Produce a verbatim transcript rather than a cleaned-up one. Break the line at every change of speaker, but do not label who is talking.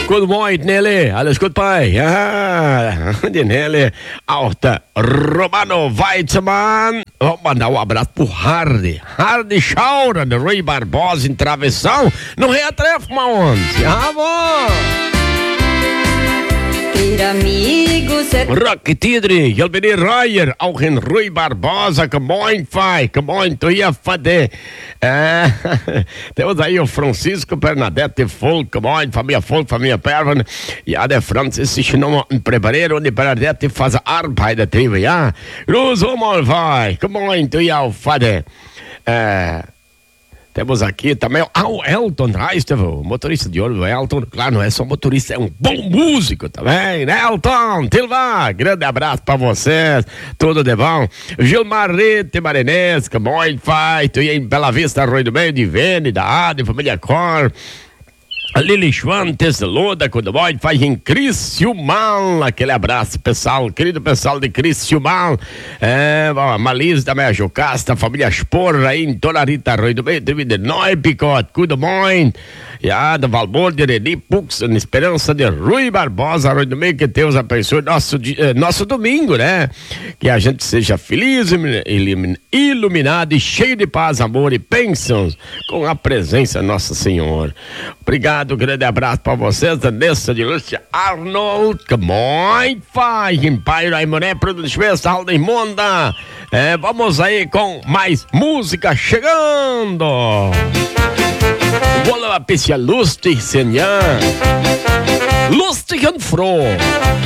Good morning, Nelly. Alles gut bei? Ja, die Nelly. Auch der Romano Weizmann. Vamos mandar um abraço pro Hardy. Hardy Chaura, do Rui Barbosa em Travessão. No Reatrefo, onze. Ah, bom. Rock Tidri, Gelbini Royer, auch in Rui Barbosa, come on, Fai, come on, tu ia fazer. É, temos aí o Francisco Bernadette Folk, come on, família Folk, família Pervan, ja, der Franzis sich nochmal preparar und die Bernadette faz a Arbeit, der ja. Los, mal, vai, come on, tu ia fazer. É. Temos aqui também ah, o Elton Reis, o motorista de ônibus, o Elton, claro, não é só motorista, é um bom músico também, né, Elton? Tilva, grande abraço pra vocês, tudo de bom. Gilmar Rete Marinesca, muito feito, e em Bela Vista, Arroio do Meio, de Vene, da Ade, família Cor. A Lili Schwantes, Loda, quando vai, faz em Criciúmal, aquele abraço, pessoal, querido pessoal de Criciúmal, é, a Malise também, a Jocasta, a família Sporra, aí em Dona Rita, Arroio do Meio, teve de Neupicote, cuida muito, já, da Valbor, de Reni Pux, na Esperança de Rui Barbosa, Arroio do Meio, que Deus abençoe nosso, eh, nosso domingo, né, que a gente seja feliz, iluminado e cheio de paz, amor e bênçãos, com a presença de Nossa Senhora. Obrigado, grande abraço pra vocês, Nessa de Lúcia Arnold, que muito faz, em Pai Raimoné, Produtos Vestal da Imonda. É, vamos aí com mais música chegando. Vou lá, Pessia Lustig, Senhor. Lustig und froh.